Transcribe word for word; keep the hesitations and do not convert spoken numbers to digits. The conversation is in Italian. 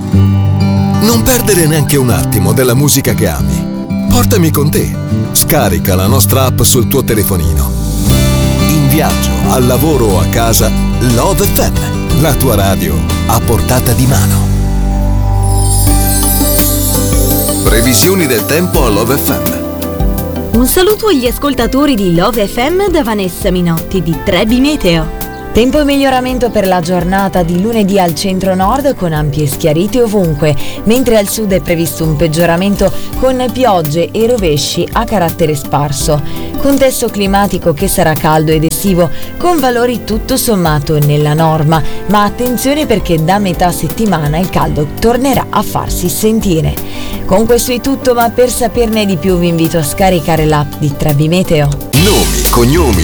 Non perdere neanche un attimo della musica che ami. Portami con te. Scarica la nostra app sul tuo telefonino. In viaggio, al lavoro o a casa, Love F M, la tua radio a portata di mano. Previsioni del tempo a Love F M. Un saluto agli ascoltatori di Love F M da Vanessa Minotti di Trebi Meteo. Tempo in miglioramento per la giornata di lunedì al centro-nord con ampie schiarite ovunque, mentre al sud è previsto un peggioramento con piogge e rovesci a carattere sparso. Contesto climatico che sarà caldo ed estivo con valori tutto sommato nella norma, ma attenzione perché da metà settimana il caldo tornerà a farsi sentire. Con questo è tutto, ma per saperne di più vi invito a scaricare l'app di Trebi Meteo. Nomi, cognomi,